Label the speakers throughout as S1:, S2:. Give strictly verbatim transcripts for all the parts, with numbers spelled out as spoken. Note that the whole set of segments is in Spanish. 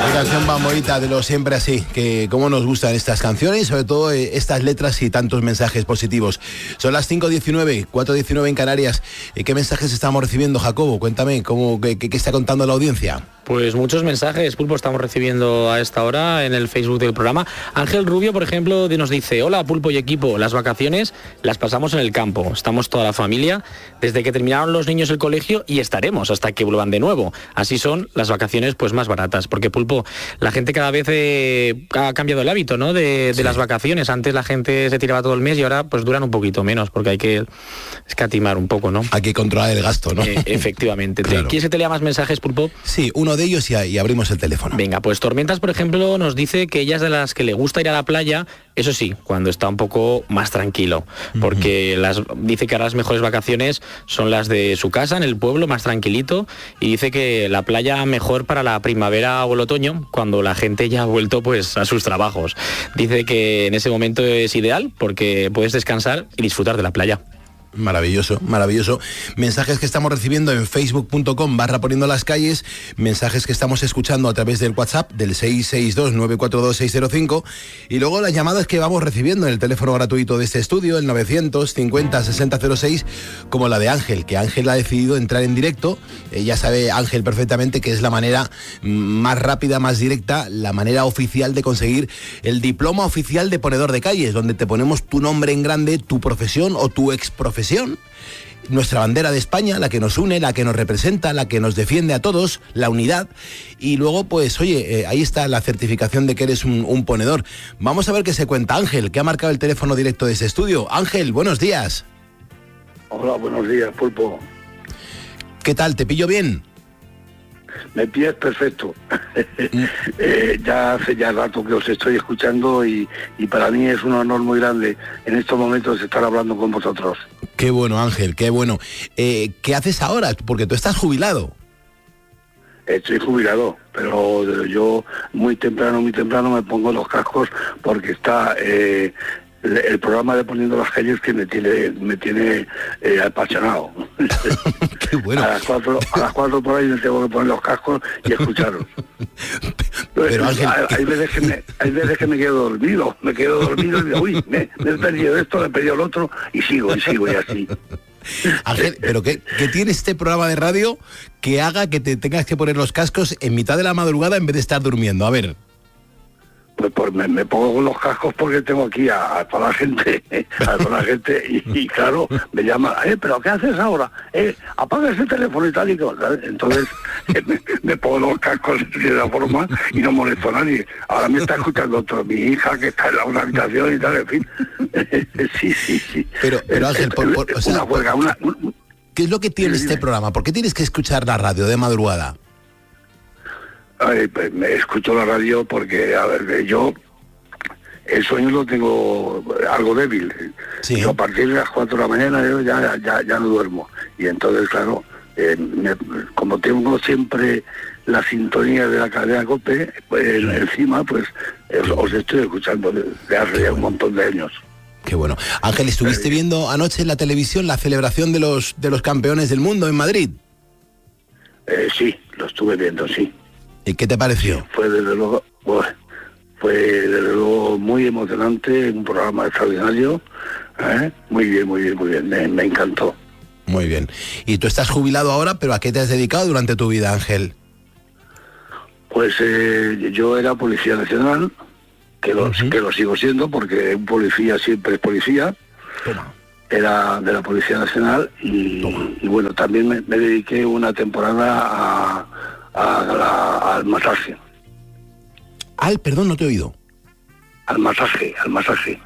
S1: Qué canción más bonita de lo siempre así, que cómo nos gustan estas canciones y sobre todo eh, estas letras y tantos mensajes positivos. Son las cinco diecinueve, cuatro diecinueve en Canarias. Eh, ¿Qué mensajes estamos recibiendo, Jacobo? Cuéntame, ¿cómo, qué, qué está contando la audiencia?
S2: Pues muchos mensajes, Pulpo, estamos recibiendo a esta hora en el Facebook del programa. Ángel Rubio, por ejemplo, nos dice: hola, Pulpo y equipo, las vacaciones las pasamos en el campo, estamos toda la familia, desde que terminaron los niños el colegio y estaremos hasta que vuelvan de nuevo. Así son las vacaciones pues más baratas, porque, Pulpo, la gente cada vez eh, ha cambiado el hábito, ¿no?, de, de sí. las vacaciones. Antes la gente se tiraba todo el mes y ahora pues duran un poquito menos, porque hay que escatimar un poco, ¿no?
S1: Hay que controlar el gasto, ¿no?
S2: Eh, efectivamente. Claro. ¿Quieres que te lea más mensajes, Pulpo?
S1: Sí, uno de ellos y, y abrimos el teléfono.
S2: Venga, pues Tormentas, por ejemplo, nos dice que ella es de las que le gusta ir a la playa, eso sí, cuando está un poco más tranquilo, porque uh-huh. las, dice que ahora las mejores vacaciones son las de su casa, en el pueblo, más tranquilito, y dice que la playa mejor para la primavera o el otoño, cuando la gente ya ha vuelto pues a sus trabajos. Dice que en ese momento es ideal porque puedes descansar y disfrutar de la playa.
S1: Maravilloso, maravilloso. Mensajes que estamos recibiendo en facebook punto com barra poniendo las calles, mensajes que estamos escuchando a través del WhatsApp del seis seis dos nueve cuatro dos seis cero cinco y luego las llamadas que vamos recibiendo en el teléfono gratuito de este estudio, el novecientos cincuenta sesenta cero seis, como la de Ángel, que Ángel ha decidido entrar en directo. Eh, ya sabe Ángel perfectamente que es la manera más rápida, más directa, la manera oficial de conseguir el diploma oficial de ponedor de calles, donde te ponemos tu nombre en grande, tu profesión o tu exprofesión, nuestra bandera de España, la que nos une, la que nos representa, la que nos defiende a todos, la unidad. Y luego, pues, oye, eh, ahí está la certificación de que eres un, un ponedor. Vamos a ver qué se cuenta Ángel, que ha marcado el teléfono directo de ese estudio. Ángel, buenos días.
S3: Hola, buenos días, Pulpo.
S1: ¿Qué tal? ¿Te pillo bien?
S3: Me pillas perfecto. eh, ya hace ya rato que os estoy escuchando y, y para mí es un honor muy grande en estos momentos estar hablando con vosotros.
S1: Qué bueno, Ángel, qué bueno. Eh, ¿Qué haces ahora? Porque tú estás jubilado.
S3: Estoy jubilado, pero yo muy temprano, muy temprano me pongo los cascos porque está... Eh, el programa de Poniendo las Calles que me tiene me tiene eh, apasionado.
S1: Qué bueno.
S3: A las cuatro, a las cuatro por ahí me tengo que poner los cascos y escucharos. Pero Ángel, hay, hay veces que me hay veces que me quedo dormido, me quedo dormido y digo, uy, me, me he perdido esto, me he perdido el otro y sigo y sigo y así.
S1: Ángel, pero ¿qué, ¿qué tiene este programa de radio que haga que te tengas que poner los cascos en mitad de la madrugada en vez de estar durmiendo? A ver.
S3: Pues, pues me, me pongo los cascos porque tengo aquí a, a toda la gente, a toda la gente y, y claro, me llaman, eh, pero ¿qué haces ahora? Eh, apaga ese teléfono y tal y tal. ¿Sabes? Entonces me, me pongo los cascos de la forma y no molesto a nadie. Ahora me está escuchando otro, mi hija que está en la una habitación y tal, en fin. sí, sí, sí.
S1: Pero, pero Ángel, por, por, o sea,
S3: una huelga, una, una,
S1: ¿qué es lo que tiene este programa? ¿Por qué tienes que escuchar la radio de madrugada?
S3: Ay, pues me escucho la radio porque, a ver, yo el sueño lo tengo algo débil. Sí. Yo a partir de las cuatro de la mañana yo ya, ya, ya no duermo. Y entonces, claro, eh, me, como tengo siempre la sintonía de la cadena COPE, pues, sí. encima, pues eh, os estoy escuchando desde hace ya un montón de años.
S1: Qué bueno. Ángel, ¿estuviste viendo anoche en la televisión la celebración de los, de los campeones del mundo en Madrid?
S3: Eh, sí, lo estuve viendo, sí.
S1: ¿Y qué te pareció?
S3: Sí, fue desde luego, pues, fue desde luego muy emocionante, un programa extraordinario, ¿eh? Muy bien, muy bien, muy bien, me, me encantó.
S1: Muy bien. Y tú estás jubilado ahora, pero ¿a qué te has dedicado durante tu vida, Ángel?
S3: Pues eh, yo era policía nacional, que lo, uh-huh. que lo sigo siendo, porque un policía siempre es policía.
S1: Toma.
S3: Era de la Policía Nacional y, y bueno, también me, me dediqué una temporada a... A la, al masaje.
S1: Al, perdón, no te he oído.
S3: Al masaje, al masaje.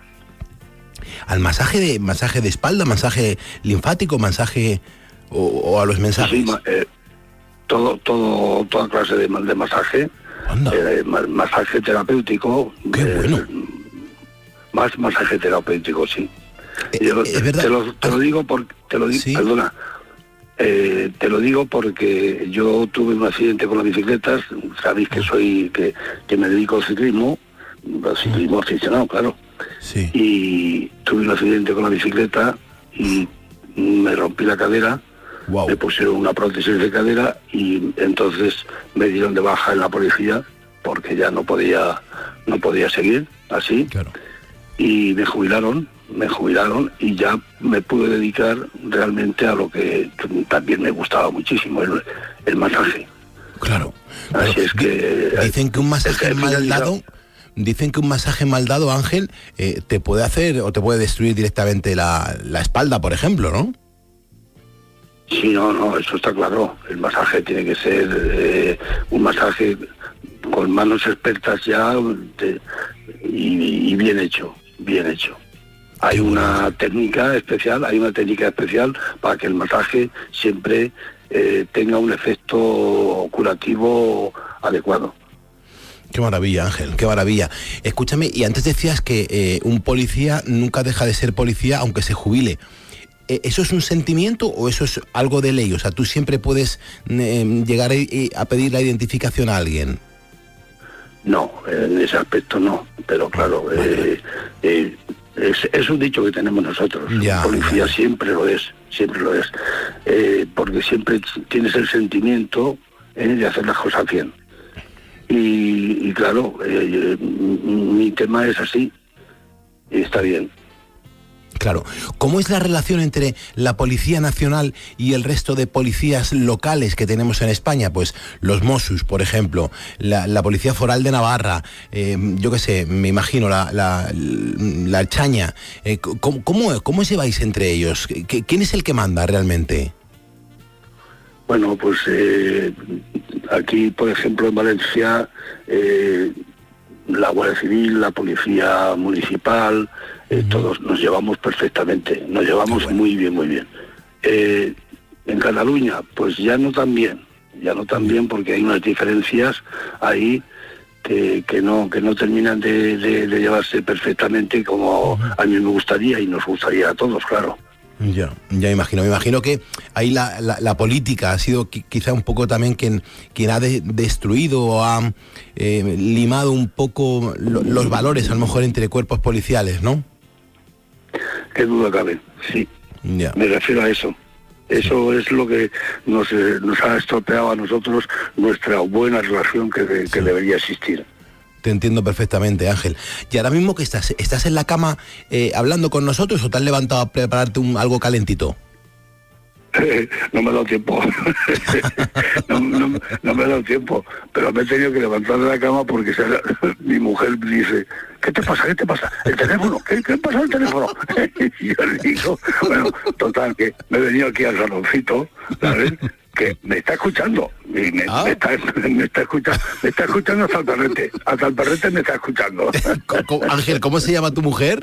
S1: Al masaje de masaje de espalda, masaje linfático, masaje o, o a los mensajes.
S3: Sí, eh, todo, todo, toda clase de, de masaje. Eh, masaje terapéutico.
S1: Qué eh, bueno.
S3: Más masaje terapéutico, sí.
S1: Eh, Yo, es verdad.
S3: Te lo, te lo digo porque te lo digo, ¿sí? Perdona. Eh, te lo digo porque yo tuve un accidente con las bicicletas, sabéis que soy, que, que me dedico al ciclismo, al ciclismo aficionado, claro.
S1: Sí.
S3: Y tuve un accidente con la bicicleta y me rompí la cadera, wow. Me pusieron una prótesis de cadera y entonces me dieron de baja en la policía porque ya no podía, no podía seguir así.
S1: Claro.
S3: Y me jubilaron, me jubilaron y ya me pude dedicar realmente a lo que también me gustaba muchísimo, el, el masaje.
S1: Claro.
S3: Así
S1: Pero
S3: es que...
S1: Dicen que un masaje mal dado... Dicen que un masaje mal dado, Ángel, eh, te puede hacer o te puede destruir directamente la, la espalda, por ejemplo, ¿no?
S3: Sí, no, no, eso está claro. El masaje tiene que ser eh, un masaje con manos expertas ya de, y, y bien hecho, bien hecho. Hay
S1: Qué
S3: una
S1: bueno.
S3: técnica especial, hay una técnica especial para que el masaje siempre eh, tenga un efecto curativo adecuado.
S1: Qué maravilla, Ángel, qué maravilla. Escúchame, y antes decías que eh, un policía nunca deja de ser policía aunque se jubile. ¿Eso es un sentimiento o eso es algo de ley? O sea, tú siempre puedes eh, llegar a, a pedir la identificación a alguien.
S3: No, en ese aspecto no, pero claro,
S1: Vale.
S3: eh, eh, es, es un dicho que tenemos nosotros.
S1: Ya,
S3: el policía
S1: ya.
S3: siempre lo es, siempre lo es, eh, porque siempre tienes el sentimiento eh, de hacer las cosas bien. Y, y claro, eh, mi tema es así, y está bien.
S1: Claro. ¿Cómo es la relación entre la Policía Nacional y el resto de policías locales que tenemos en España? Pues los Mossos, por ejemplo, la, la Policía Foral de Navarra, eh, yo qué sé, me imagino, la, la, la Chaña. Eh, ¿cómo, cómo, ¿Cómo os lleváis entre ellos? ¿Quién es el que manda realmente?
S3: Bueno, pues eh, aquí, por ejemplo, en Valencia, eh, la Guardia Civil, la Policía Municipal, eh, uh-huh. todos nos llevamos perfectamente, nos llevamos bueno. muy bien, muy bien. Eh, en Cataluña, pues ya no tan bien, ya no tan bien porque hay unas diferencias ahí que, que no que no terminan de, de, de llevarse perfectamente como uh-huh. a mí me gustaría y nos gustaría a todos, claro.
S1: Ya, ya imagino, me imagino que ahí la, la, la política ha sido quizá un poco también quien, quien ha de, destruido o ha eh, limado un poco lo, los valores a lo mejor entre cuerpos policiales, ¿no?
S3: Qué duda cabe, sí,
S1: ya.
S3: Me refiero a eso. Eso es lo que nos, eh, nos ha estropeado a nosotros nuestra buena relación que, de, que sí. debería existir.
S1: Te entiendo perfectamente, Ángel. Y ahora mismo que estás, ¿estás en la cama eh, hablando con nosotros o te has levantado a prepararte un, algo calentito?
S3: Eh, no me ha dado tiempo. no, no, no me ha dado tiempo. Pero me he tenido que levantar de la cama porque se, mi mujer dice, ¿qué te pasa? ¿Qué te pasa? ¿El teléfono? ¿Qué, qué pasa el teléfono? Y yo le digo, bueno, total, que me he venido aquí al saloncito, ¿sabes? Que me está escuchando y me, ah. me, está, me está escuchando me está escuchando hasta el perrete hasta el perrete me está escuchando.
S1: Ángel, ¿cómo se llama tu mujer?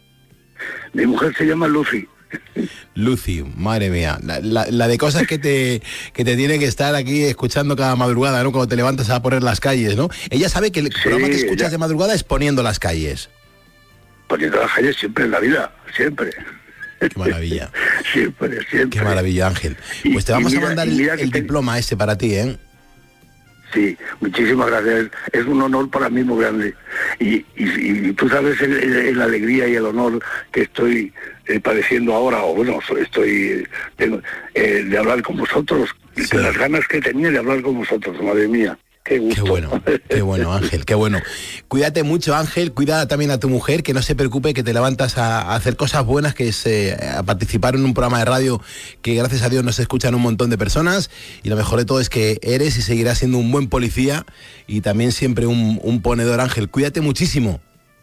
S3: Mi mujer se llama Lucy.
S1: Lucy, madre mía, la, la, la de cosas que te que te tiene que estar aquí escuchando cada madrugada, ¿no? Cuando te levantas a poner las calles, ¿no? Ella sabe que el sí, programa que escuchas ella... de madrugada es Poniendo las calles.
S3: Poniendo las calles siempre en la vida, siempre.
S1: Qué maravilla.
S3: Siempre, siempre.
S1: Qué maravilla, Ángel. Pues te vamos mira, a mandar el, el te... diploma ese para ti, ¿eh?
S3: Sí, muchísimas gracias. Es un honor para mí muy grande. Y, y, y tú sabes el, el, el alegría y el honor que estoy eh, padeciendo ahora, o bueno, estoy tengo, eh, de hablar con vosotros, sí. de las ganas que tenía de hablar con vosotros, madre mía. Qué gusto.
S1: Qué bueno, qué bueno, Ángel, qué bueno. Cuídate mucho, Ángel, cuida también a tu mujer, que no se preocupe, que te levantas a, a hacer cosas buenas, que es eh, a participar en un programa de radio que gracias a Dios nos escuchan un montón de personas, y lo mejor de todo es que eres y seguirás siendo un buen policía y también siempre un, un ponedor, Ángel. Cuídate muchísimo.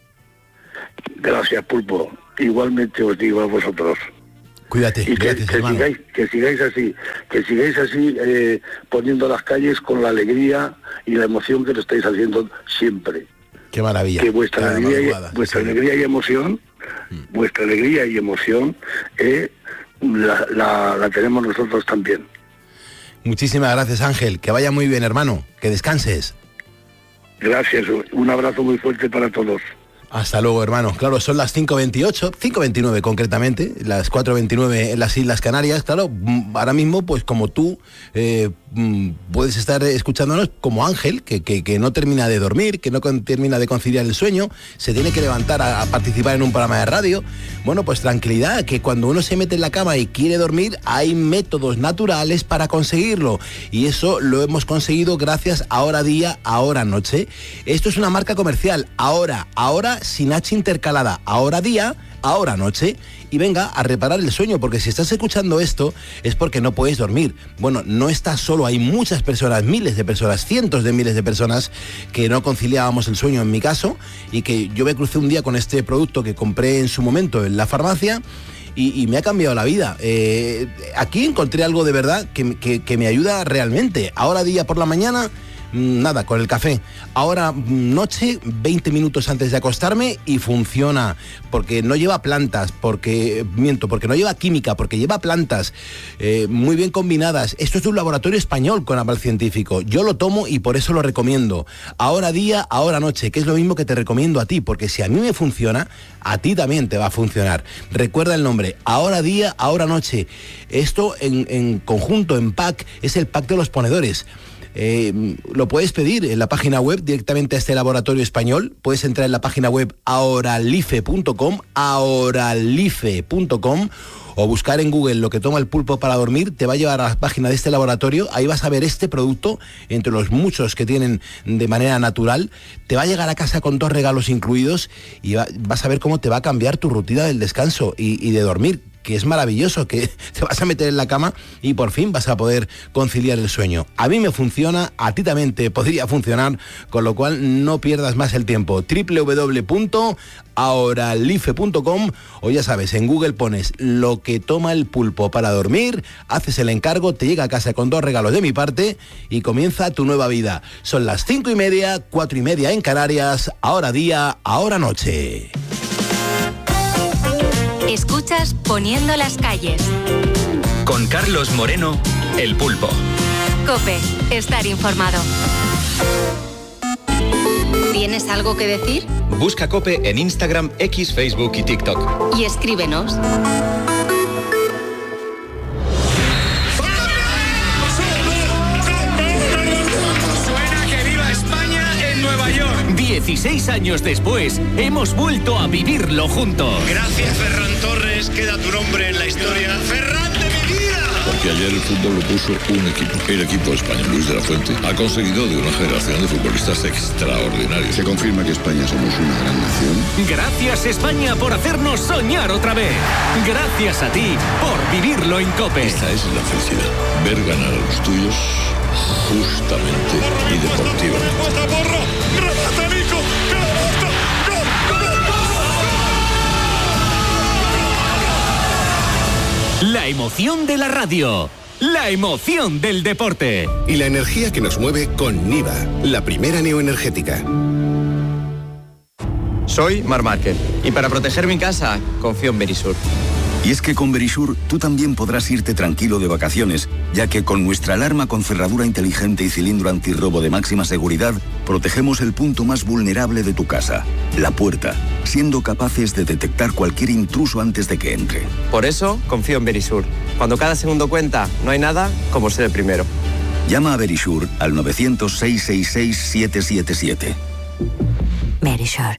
S3: Gracias, Pulpo. Igualmente os digo a vosotros.
S1: Cuídate,
S3: y que,
S1: gracias,
S3: que sigáis, que sigáis así, que sigáis así eh, poniendo las calles con la alegría y la emoción que lo estáis haciendo siempre.
S1: Qué maravilla.
S3: Que vuestra
S1: Cada
S3: alegría, y, vuestra sí. alegría y emoción, mm. vuestra alegría y emoción, eh, la, la, la tenemos nosotros también.
S1: Muchísimas gracias, Ángel. Que vaya muy bien, hermano. Que descanses.
S3: Gracias. Un abrazo muy fuerte para todos.
S1: Hasta luego, hermano. Claro, son las cinco veintiocho, cinco veintinueve concretamente, las cuatro veintinueve en las Islas Canarias. Claro, ahora mismo, pues como tú, eh, puedes estar escuchándonos como Ángel, que, que, que no termina de dormir, que no con, termina de conciliar el sueño, se tiene que levantar a, a participar en un programa de radio. Bueno, pues tranquilidad, que cuando uno se mete en la cama y quiere dormir, hay métodos naturales para conseguirlo. Y eso lo hemos conseguido gracias a Hora Día, a Hora Noche. Esto es una marca comercial, ahora, ahora sin H intercalada, Ahora Día, Ahora Noche, y venga a reparar el sueño, porque si estás escuchando esto es porque no puedes dormir. Bueno, no estás solo, hay muchas personas, miles de personas, cientos de miles de personas que no conciliábamos el sueño, en mi caso, y que yo me crucé un día con este producto que compré en su momento en la farmacia, y, y me ha cambiado la vida. Eh, aquí encontré algo de verdad que, que, que me ayuda realmente. Ahora Día por la mañana, nada, con el café. Ahora noche, veinte minutos antes de acostarme y funciona, porque no lleva plantas, porque, miento, porque no lleva química, porque lleva plantas eh, muy bien combinadas. Esto es de un laboratorio español con aval científico. Yo lo tomo y por eso lo recomiendo. Ahora día, ahora noche, que es lo mismo que te recomiendo a ti, porque si a mí me funciona, a ti también te va a funcionar. Recuerda el nombre, ahora día, ahora noche. Esto en, en conjunto, en pack, es el pack de los ponedores. Eh, lo puedes pedir en la página web directamente a este laboratorio español. Puedes entrar en la página web ahoralife punto com, ahoralife punto com, o buscar en Google lo que toma el pulpo para dormir. Te va a llevar a la página de este laboratorio. Ahí vas a ver este producto entre los muchos que tienen de manera natural. Te va a llegar a casa con dos regalos incluidos y va, vas a ver cómo te va a cambiar tu rutina del descanso y, y de dormir, que es maravilloso, que te vas a meter en la cama y por fin vas a poder conciliar el sueño. A mí me funciona, a ti también te podría funcionar, con lo cual no pierdas más el tiempo. doble u doble u doble u punto ahoralife punto com, o ya sabes, en Google pones lo que toma el pulpo para dormir, haces el encargo, te llega a casa con dos regalos de mi parte y comienza tu nueva vida. Son las cinco y media, cuatro y media en Canarias, ahora día, ahora noche.
S4: Escuchas Poniendo las calles.
S5: Con Carlos Moreno, el pulpo.
S4: COPE, estar informado. ¿Tienes algo que decir?
S5: Busca COPE en Instagram, X, Facebook y TikTok.
S4: Y escríbenos.
S6: Suena que viva España en Nueva York.
S7: dieciséis años después, hemos vuelto a vivirlo juntos.
S6: Gracias, Ferran Torres, queda tu nombre en la historia. ¡Ferran de mi vida!
S8: Porque ayer el fútbol lo puso un equipo. El equipo español, Luis de la Fuente, ha conseguido de una generación de futbolistas extraordinarios.
S9: Se confirma que España somos una gran nación.
S7: Gracias, España, por hacernos soñar otra vez. Gracias a ti por vivirlo en COPE.
S8: Esta es la felicidad. Ver ganar a los tuyos justamente y deportivamente.
S7: La emoción de la radio, la emoción del deporte.
S10: Y la energía que nos mueve con Niva, la primera neoenergética.
S11: Soy Mar Márquez y para proteger mi casa confío en Verisur.
S12: Y es que con Verisur tú también podrás irte tranquilo de vacaciones, ya que con nuestra alarma con cerradura inteligente y cilindro antirrobo de máxima seguridad, protegemos el punto más vulnerable de tu casa, la puerta, siendo capaces de detectar cualquier intruso antes de que entre.
S11: Por eso confío en Verisur. Cuando cada segundo cuenta, no hay nada como ser el primero.
S12: Llama a Verisur al nueve cero cero, seis seis seis, siete siete siete.
S4: Verisur.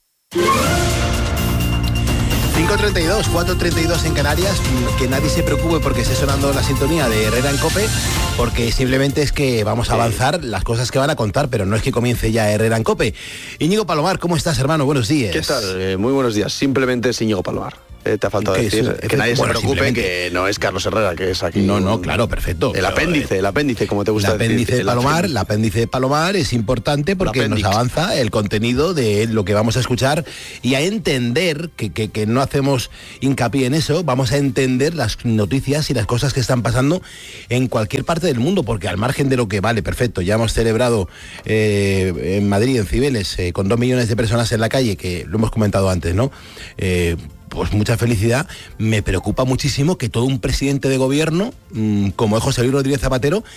S1: cinco treinta y dos, cuatro treinta y dos en Canarias. Que nadie se preocupe porque esté sonando la sintonía de Herrera en COPE, porque simplemente es que vamos a avanzar las cosas que van a contar, pero no es que comience ya Herrera en COPE. Íñigo Palomar, ¿cómo estás, hermano? Buenos días.
S13: ¿Qué tal? Eh, muy buenos días. Simplemente es Íñigo Palomar. Eh, te ha faltado decir es, que nadie bueno, se preocupe que no es Carlos Herrera, que es aquí.
S1: No, no, claro, perfecto.
S13: El apéndice, el apéndice, como te gusta
S1: el apéndice
S13: decir.
S1: De Palomar, el apéndice de Palomar es importante porque nos avanza el contenido de lo que vamos a escuchar y a entender, que, que, que no hacemos hincapié en eso, vamos a entender las noticias y las cosas que están pasando en cualquier parte del mundo, porque al margen de lo que vale, perfecto, ya hemos celebrado eh, en Madrid, en Cibeles, eh, con dos millones de personas en la calle, que lo hemos comentado antes, ¿no? Eh, Pues mucha felicidad. Me preocupa muchísimo que todo un presidente de gobierno, mmm, como es José Luis Rodríguez Zapatero,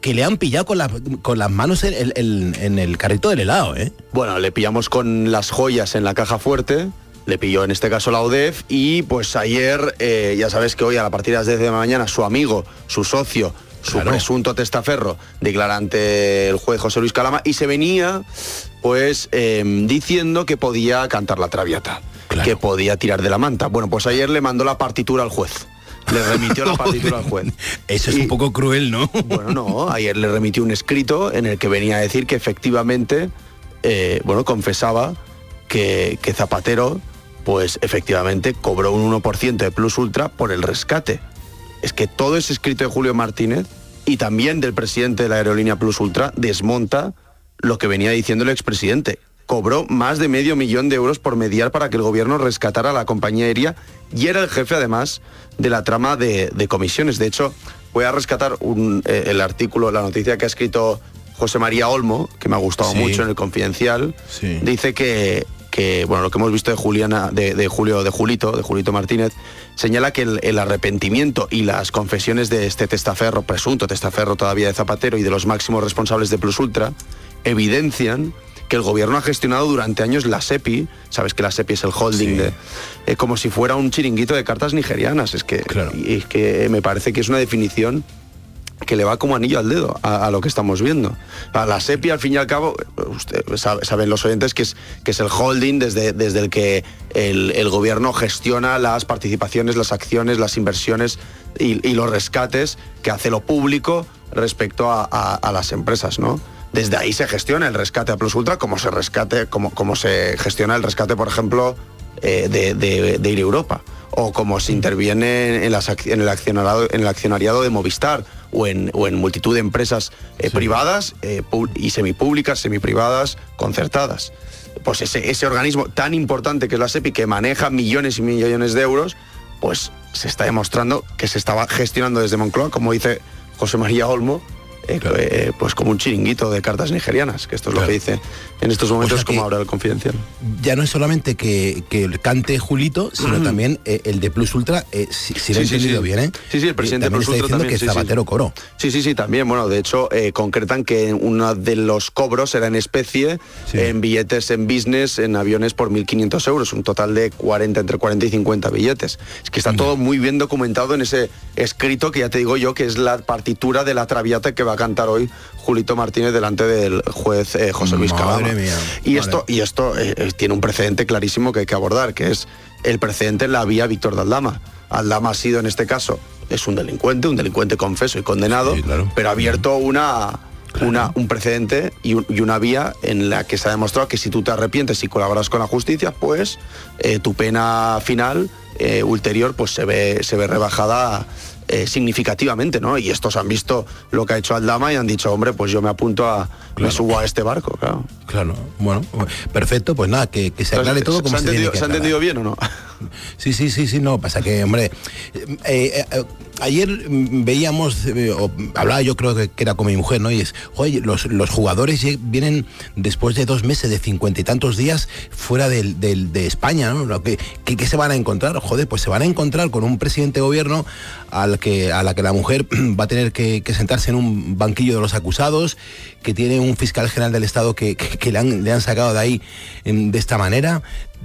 S1: que le han pillado con, la, con las manos en, en, en el carrito del helado, ¿eh?
S13: Bueno, le pillamos con las joyas en la caja fuerte, le pilló en este caso la U D E F y pues ayer, eh, ya sabes que hoy a partir de las diez de la mañana su amigo, su socio, su claro. presunto testaferro declara ante el juez José Luis Calama y se venía pues eh, diciendo que podía cantar la traviata, claro. que podía tirar de la manta. Bueno, pues ayer le mandó la partitura al juez. Le remitió la partitura al juez.
S1: Eso es y, un poco cruel, ¿no?
S13: Bueno, no, ayer le remitió un escrito en el que venía a decir que efectivamente, eh, bueno, confesaba que, que Zapatero, pues efectivamente cobró un uno por ciento de Plus Ultra por el rescate. Es que todo ese escrito de Julio Martínez y también del presidente de la aerolínea Plus Ultra desmonta lo que venía diciendo el expresidente. Cobró más de medio millón de euros por mediar para que el gobierno rescatara a la compañía aérea y era el jefe además de la trama de, de comisiones. De hecho, voy a rescatar un, eh, el artículo, la noticia que ha escrito José María Olmo, que me ha gustado sí. mucho en el Confidencial. Sí. Dice que, que, bueno, lo que hemos visto de Juliana, de, de Julio, de Julito, de Julito Martínez, señala que el, el arrepentimiento y las confesiones de este testaferro, presunto testaferro todavía de Zapatero y de los máximos responsables de Plus Ultra, evidencian que el gobierno ha gestionado durante años la SEPI, sabes que la SEPI es el holding, sí. de, eh, como si fuera un chiringuito de cartas nigerianas. Es que, claro. y, es que me parece que es una definición que le va como anillo al dedo a, a lo que estamos viendo. A la SEPI, al fin y al cabo, usted, sabe, saben los oyentes que es, que es el holding desde, desde el que el, el gobierno gestiona las participaciones, las acciones, las inversiones y, y los rescates que hace lo público respecto a, a, a las empresas, ¿no? Desde ahí se gestiona el rescate a Plus Ultra, como se rescate, como, como se gestiona el rescate, por ejemplo, eh, de, de, de Ir Europa, o como se interviene en, las, en, el accionariado, en el accionariado de Movistar, o en, o en multitud de empresas eh, sí. privadas eh, y semipúblicas, semiprivadas, concertadas. Pues ese, ese organismo tan importante que es la SEPI, que maneja millones y millones de euros, pues se está demostrando que se estaba gestionando desde Moncloa, como dice José María Olmo, Eh, claro. eh, pues como un chiringuito de cartas nigerianas, que esto es claro. lo que dice en estos momentos, o sea, como ahora el Confidencial.
S1: Ya no es solamente que, que cante Julito, sino mm. también eh, el de Plus Ultra, eh, si, si sí, lo he
S13: sí,
S1: entendido
S13: sí.
S1: bien, ¿eh?
S13: Sí, sí, el presidente
S1: de Plus Ultra
S13: también
S1: que
S13: sí,
S1: Zapatero
S13: sí.
S1: cobró.
S13: Sí, sí, sí, también. Bueno, de hecho, eh, concretan que uno de los cobros era en especie, sí. en billetes en business, en aviones por mil quinientos euros, un total de cuarenta, entre cuarenta y cincuenta billetes. Es que está mm. todo muy bien documentado en ese escrito que ya te digo yo, que es la partitura de la traviata que va a cantar hoy Julito Martínez delante del juez eh, José Luis Calama. Y esto, vale. y esto eh, tiene un precedente clarísimo que hay que abordar, que es el precedente en la vía Víctor de Aldama. Aldama ha sido, en este caso, es un delincuente, un delincuente confeso y condenado, sí, claro. pero ha abierto una, claro. una, un precedente y, un, y una vía en la que se ha demostrado que si tú te arrepientes y colaboras con la justicia, pues eh, tu pena final, eh, ulterior, pues se ve, se ve rebajada Eh, significativamente, ¿no? Y estos han visto lo que ha hecho Aldama y han dicho, hombre, pues yo me apunto a, claro. me subo a este barco, claro.
S1: Claro, bueno, perfecto, pues nada, que, que se aclare todo como se, se tiene que
S13: ¿Se ha entendido bien o no?
S1: Sí, sí, sí, sí, no, pasa que, hombre, eh, eh, ayer veíamos, eh, o hablaba yo creo que, que era con mi mujer, ¿no? Y es, oye, los, los jugadores vienen después de dos meses, de cincuenta y tantos días fuera del, del, de España, ¿no? ¿Qué, qué, ¿Qué se van a encontrar? Joder, pues se van a encontrar con un presidente de gobierno al que, a la que la mujer va a tener que, que sentarse en un banquillo de los acusados, que tiene un fiscal general del Estado que, que, que le, han, le han sacado de ahí de esta manera,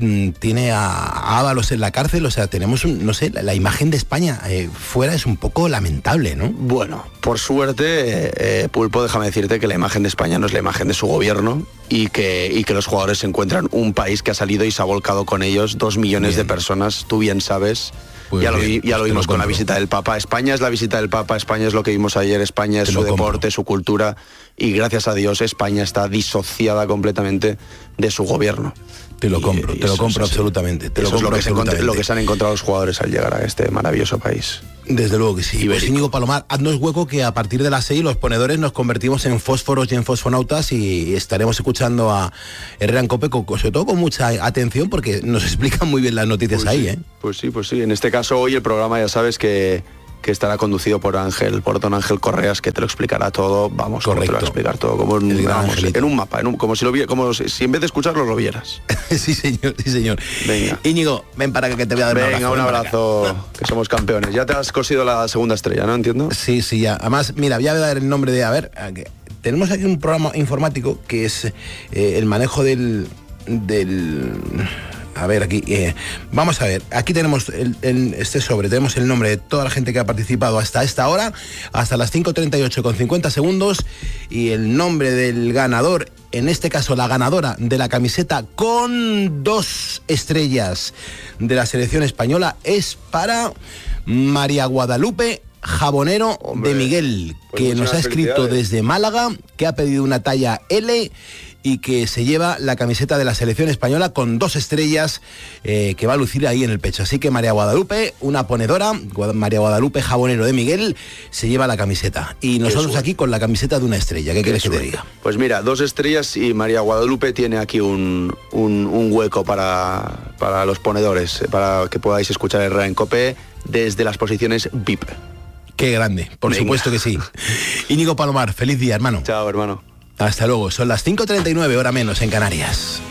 S1: tiene a Ábalos en la cárcel, o sea, tenemos, un, no sé, la, la imagen de España eh, fuera es un poco lamentable, ¿no?
S13: Bueno, por suerte, eh, Pulpo, déjame decirte que la imagen de España no es la imagen de su gobierno y que, y que los jugadores se encuentran un país que ha salido y se ha volcado con ellos, dos millones bien. de personas, tú bien sabes. Pues ya, bien, lo, ya pues lo vimos lo con la visita del Papa. España es la visita del Papa, España es lo que vimos ayer, España es te su deporte, compro. su cultura, y gracias a Dios España está disociada completamente de su gobierno.
S1: Te lo compro, y, te lo compro es, absolutamente. Te lo compro
S13: es lo que,
S1: absolutamente.
S13: Se lo que se han encontrado los jugadores al llegar a este maravilloso país.
S1: Desde luego que sí. Pues Íñigo Palomar, haznos hueco que a partir de las seis los ponedores nos convertimos en fósforos y en fosfonautas y estaremos escuchando a Herrera en Cope, sobre todo con mucha atención porque nos explican muy bien las noticias
S13: pues
S1: ahí,
S13: sí,
S1: ¿eh?
S13: Pues sí, pues sí. En este caso hoy el programa ya sabes que que estará conducido por Ángel, por don Ángel Correas, que te lo explicará todo, vamos, como te lo va a explicar todo, como en, vamos, en un mapa, en un, como si lo vi, como si, si en vez de escucharlo lo vieras.
S1: Sí, señor, sí, señor.
S13: Venga.
S1: Íñigo, ven para acá que te voy a dar un
S13: Venga,
S1: abrazo.
S13: un abrazo, que somos campeones. Ya te has cosido la segunda estrella, ¿no? Entiendo.
S1: Sí, sí, ya. Además, mira, voy a dar el nombre de, a ver, tenemos aquí un programa informático que es eh, el manejo del... del A ver, aquí, eh, vamos a ver, aquí tenemos el, el, este sobre, tenemos el nombre de toda la gente que ha participado hasta esta hora, hasta las cinco treinta y ocho con cincuenta segundos, y el nombre del ganador, en este caso la ganadora de la camiseta con dos estrellas de la selección española, es para María Guadalupe Jabonero. Hombre, de Miguel, pues que nos ha escrito desde Málaga, que ha pedido una talla L y que se lleva la camiseta de la selección española con dos estrellas eh, que va a lucir ahí en el pecho. Así que María Guadalupe, una ponedora, María Guadalupe Jabonero de Miguel, se lleva la camiseta. Y nosotros aquí con la camiseta de una estrella. ¿Qué quieres que te diga?
S13: Pues mira, dos estrellas y María Guadalupe tiene aquí un, un, un hueco para, para los ponedores, para que podáis escuchar el en Cope desde las posiciones V I P.
S1: Qué grande, por Venga. Supuesto que sí. Íñigo Palomar, feliz día, hermano.
S13: Chao, hermano.
S1: Hasta luego, son las cinco treinta y nueve, hora menos en Canarias.